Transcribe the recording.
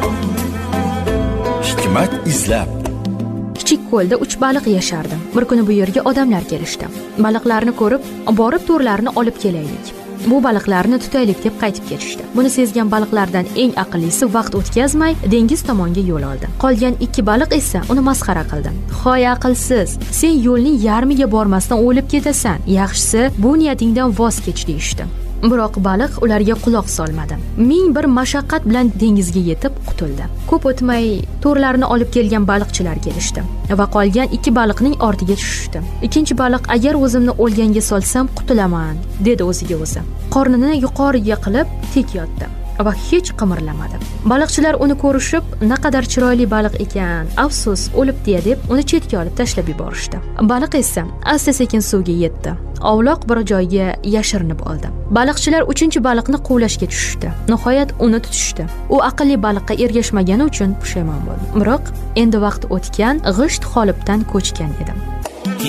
Hikmat izlab. Kichik ko'lda 3 baliq yashardi. Bir kuni bu yerga odamlar kelishdi. Baliqlarni ko'rib, borib to'rlarni olib kelaylik. Bu baliqlarni tutaylik deb qaytib ketishdi. Buni sezgan baliqlardan eng aqllisi vaqt o'tkazmay dengiz tomonga yo'l oldi. Qolgan 2 baliq esa uni masxara qildi. "Hoy aqlsiz, sen yo'lning yarmiga bormasdan o'lib ketasan. Yaxshisi, bu niyatingdan voz kech" deyishdi. Biroq baliq ularga quloq solmadi. 1001 mashaqqat bilan dengizga yetib qutuldi. Ko'p o'tmay to'rlarni olib kelgan baliqchilar kelishdi va qolgan 2 baliqning ortiga tushishdi. Ikkinchi baliq "Agar o'zimni o'lganga solsam qutulaman", dedi o'ziga o'zi. Qornini yuqoriga qilib tik yotdi va hech qimirlamadi. Baliqchilar uni ko'rishib, "Naqadar chiroyli baliq ekan, afsus, o'libdi" deb uni chetga olib tashlab yuborishdi. Baliq esa asta-sekin suvga yetdi. Ovloq bir joyga yashirinib oldi. Baliqchilar 3-baliqni quvlashga tushishdi. Nihoyat uni tutishdi. U aqlli baliqqa ergashmagani uchun pushaymon bo'ldi. Biroq endi vaqt o'tgan, g'isht qolipdan ko'chgan edi.